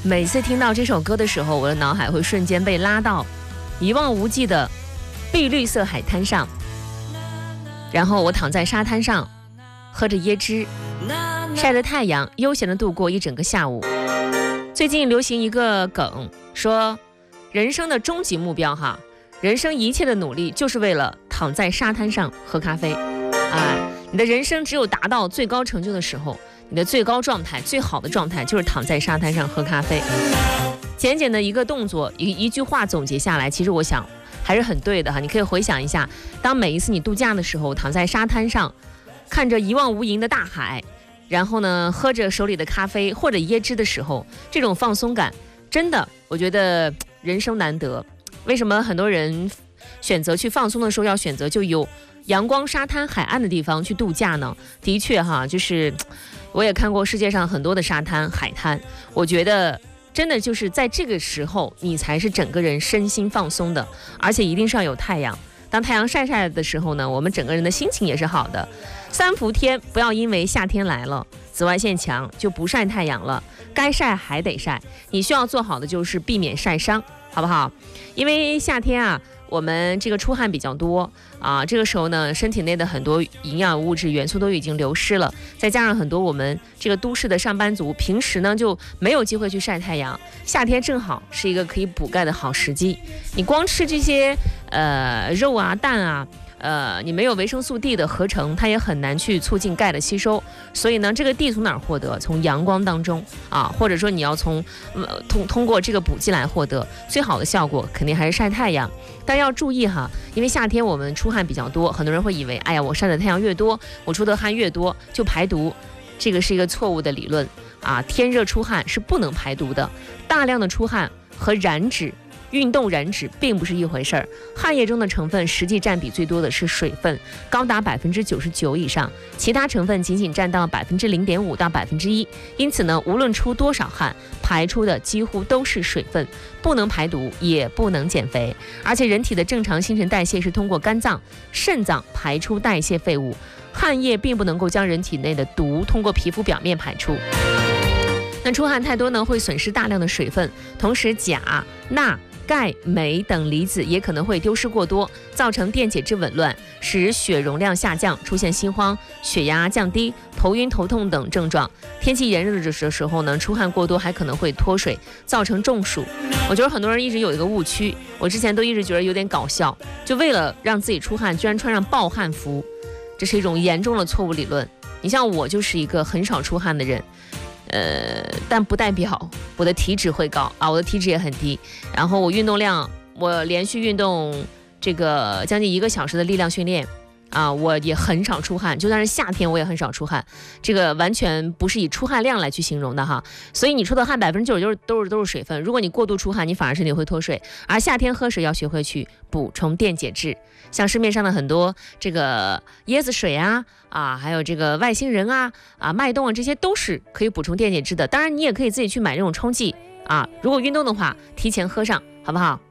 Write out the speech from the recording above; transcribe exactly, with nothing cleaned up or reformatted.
每次听到这首歌的时候，我的脑海会瞬间被拉到一望无际的碧绿色海滩上，然后我躺在沙滩上，喝着椰汁，晒着太阳，悠闲地度过一整个下午。最近流行一个梗，说人生的终极目标哈，人生一切的努力就是为了躺在沙滩上喝咖啡。哎，你的人生只有达到最高成就的时候，你的最高状态、最好的状态就是躺在沙滩上喝咖啡。简简的一个动作，一一句话总结下来，其实我想还是很对的哈。你可以回想一下，当每一次你度假的时候，躺在沙滩上，看着一望无垠的大海，然后呢，喝着手里的咖啡或者椰汁的时候，这种放松感，真的，我觉得人生难得。为什么很多人选择去放松的时候要选择就有阳光、沙滩、海岸的地方去度假呢？的确哈，就是我也看过世界上很多的沙滩、海滩，我觉得真的就是在这个时候，你才是整个人身心放松的，而且一定是要有太阳。当太阳晒晒的时候呢，我们整个人的心情也是好的。三伏天不要因为夏天来了，紫外线强就不晒太阳了，该晒还得晒。你需要做好的就是避免晒伤，好不好？因为夏天啊，我们这个出汗比较多啊，这个时候呢，身体内的很多营养物质元素都已经流失了，再加上很多我们这个都市的上班族，平时呢就没有机会去晒太阳，夏天正好是一个可以补钙的好时机。你光吃这些呃肉啊、蛋啊。呃，你没有维生素 D 的合成，它也很难去促进钙的吸收。所以呢，这个 D 从哪儿获得？从阳光当中啊，或者说你要从、呃、通通过这个补剂来获得最好的效果，肯定还是晒太阳。但要注意哈，因为夏天我们出汗比较多，很多人会以为，哎呀，我晒的太阳越多，我出的汗越多就排毒，这个是一个错误的理论啊。天热出汗是不能排毒的，大量的出汗和燃脂。运动燃脂并不是一回事儿，汗液中的成分实际占比最多的是水分，高达百分之九十九以上，其他成分仅仅占到百分之零点五到百分之一。因此呢，无论出多少汗，排出的几乎都是水分，不能排毒，也不能减肥。而且人体的正常新陈代谢是通过肝脏、肾脏排出代谢废物，汗液并不能够将人体内的毒通过皮肤表面排出。那出汗太多呢，会损失大量的水分，同时钾、钠、钙、镁等离子也可能会丢失过多，造成电解质紊乱，使血容量下降，出现心慌、血压降低、头晕头痛等症状。天气炎热的时候呢，出汗过多还可能会脱水，造成中暑。我觉得很多人一直有一个误区，我之前都一直觉得有点搞笑，就为了让自己出汗，居然穿上暴汗服，这是一种严重的错误理论。你像我就是一个很少出汗的人。呃，但不代表我的体脂会高啊，我的体脂也很低。然后我运动量，我连续运动这个将近一个小时的力量训练啊，我也很少出汗，就算是夏天我也很少出汗。这个完全不是以出汗量来去形容的哈。所以你出的汗百分之九十九都是都是水分，如果你过度出汗，你反而身体会脱水。而夏天喝水要学会去补充电解质，像市面上的很多这个椰子水啊。啊，还有这个外星人啊，啊，脉动啊，这些都是可以补充电解质的。当然，你也可以自己去买这种冲剂啊。如果运动的话，提前喝上，好不好？